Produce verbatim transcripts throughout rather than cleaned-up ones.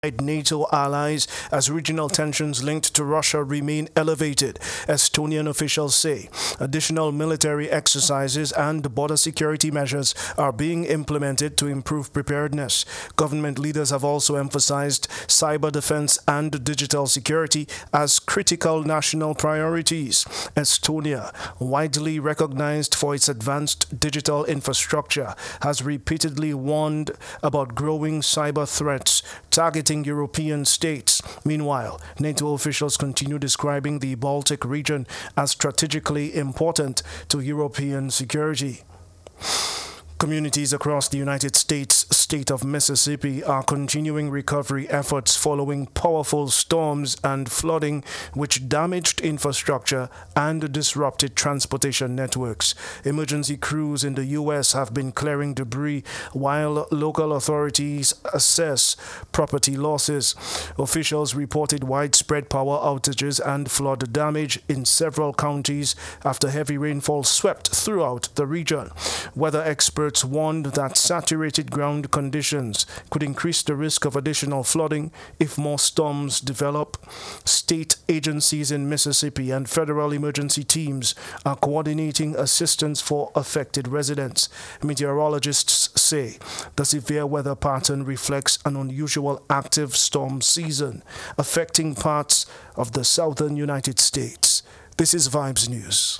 NATO allies as regional tensions linked to Russia remain elevated, Estonian officials say. Additional military exercises and border security measures are being implemented to improve preparedness. Government leaders have also emphasized cyber defense and digital security as critical national priorities. Estonia, widely recognized for its advanced digital infrastructure, has repeatedly warned about growing cyber threats targeting European states. Meanwhile, NATO officials continue describing the Baltic region as strategically important to European security. Communities across the United States state of Mississippi are continuing recovery efforts following powerful storms and flooding which damaged infrastructure and disrupted transportation networks. Emergency crews in the U S have been clearing debris while local authorities assess property losses. Officials reported widespread power outages and flood damage in several counties after heavy rainfall swept throughout the region. Weather experts warned that saturated ground conditions could increase the risk of additional flooding if more storms develop. State agencies in Mississippi and federal emergency teams are coordinating assistance for affected residents. Meteorologists say the severe weather pattern reflects an unusual active storm season affecting parts of the southern United States. This is Vibes News.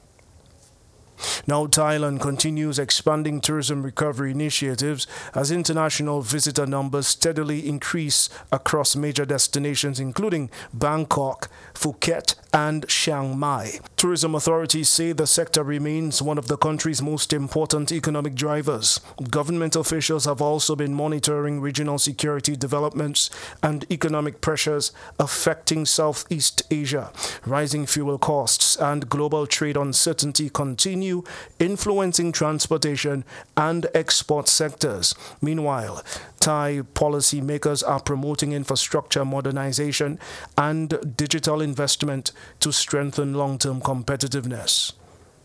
Now, Thailand continues expanding tourism recovery initiatives as international visitor numbers steadily increase across major destinations including Bangkok, Phuket, and Chiang Mai. Tourism authorities say the sector remains one of the country's most important economic drivers. Government officials have also been monitoring regional security developments and economic pressures affecting Southeast Asia. Rising fuel costs and global trade uncertainty continue influencing transportation and export sectors. Meanwhile, Thai policymakers are promoting infrastructure modernization and digital investment to strengthen long-term competitiveness.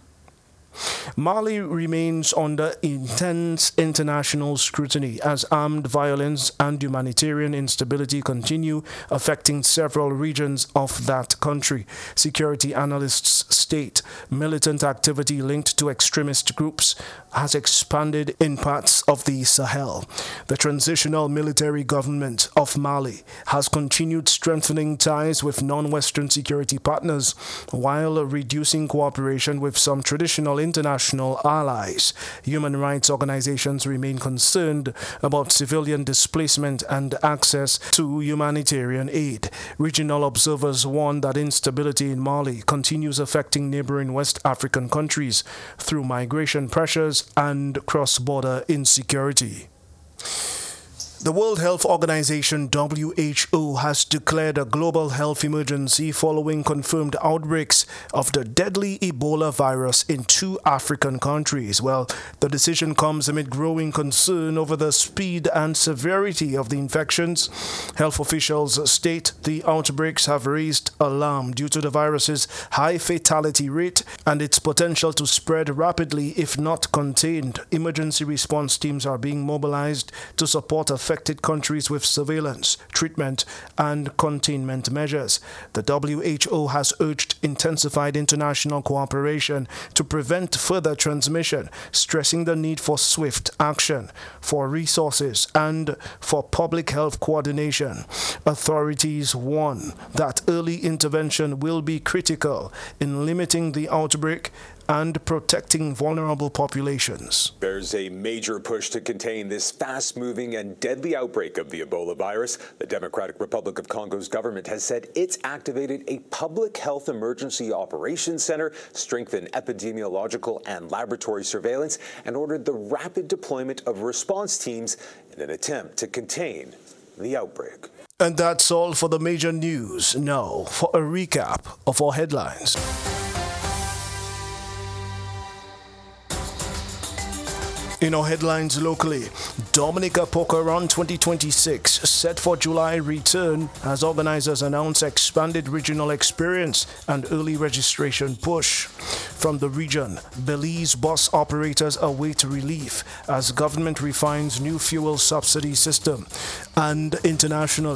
Mali remains under intense international scrutiny as armed violence and humanitarian instability continue affecting several regions of that country. Security analysts state militant activity linked to extremist groups has expanded in parts of the Sahel. The transitional military government of Mali has continued strengthening ties with non-Western security partners while reducing cooperation with some traditional international allies. Human rights organizations remain concerned about civilian displacement and access to humanitarian aid. Regional observers warn that instability in Mali continues affecting neighboring West African countries through migration pressures and cross-border insecurity. The World Health Organization W H O has declared a global health emergency following confirmed outbreaks of the deadly Ebola virus in two African countries. Well, the decision comes amid growing concern over the speed and severity of the infections. Health officials state the outbreaks have raised alarm due to the virus's high fatality rate and its potential to spread rapidly if not contained. Emergency response teams are being mobilized to support affected countries with surveillance, treatment, and containment measures. The W H O has urged intensified international cooperation to prevent further transmission, stressing the need for swift action, for resources, and for public health coordination. Authorities warn that early intervention will be critical in limiting the outbreak and protecting vulnerable populations. There's a major push to contain this fast-moving and deadly outbreak of the Ebola virus. The Democratic Republic of Congo's government has said it's activated a public health emergency operations center, strengthened epidemiological and laboratory surveillance, and ordered the rapid deployment of response teams in an attempt to contain the outbreak. And that's all for the major news. Now, for a recap of our headlines. In our headlines locally, Dominica Poker Run twenty twenty-six set for July return as organizers announce expanded regional experience and early registration push. From the region, Belize bus operators await relief as government refines new fuel subsidy system. And international,